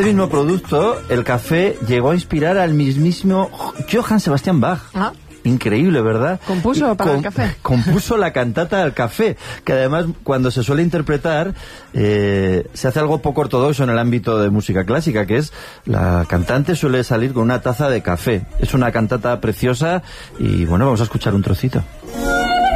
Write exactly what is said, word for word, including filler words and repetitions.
mismo producto, el café llegó a inspirar al mismísimo Johann Sebastian Bach. Ah. Increíble, ¿verdad? ¿Compuso para el café? Compuso la cantata del café, que además cuando se suele interpretar eh, se hace algo poco ortodoxo en el ámbito de música clásica, que es la cantante suele salir con una taza de café. Es una cantata preciosa y bueno, vamos a escuchar un trocito.